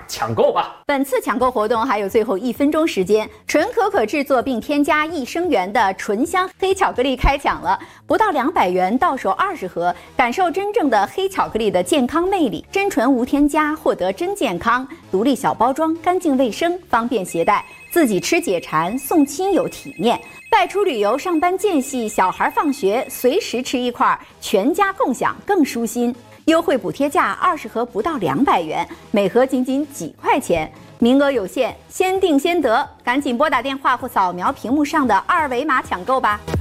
抢购吧！ 本次抢购活动还有最后1分钟时间，纯可可制作并添加益生元的醇香黑巧克力开抢了，不到200元到手20盒，感受真正的黑巧克力的健康魅力。真纯无添加，获得真健康，独立小包装，干净卫生，方便携带，自己吃解馋，送亲友体面。外出旅游、上班间隙，小孩放学随时吃一块，全家共享更舒心。优惠补贴价20盒不到200元，每盒仅几块钱，名额有限，先订先得，赶紧拨打电话或扫描屏幕上的2维码抢购吧。